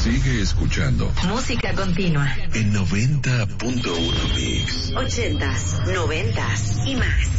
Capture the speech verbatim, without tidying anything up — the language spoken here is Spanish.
Sigue escuchando. Música continua. En noventa punto uno Mix. Ochentas, noventas y más.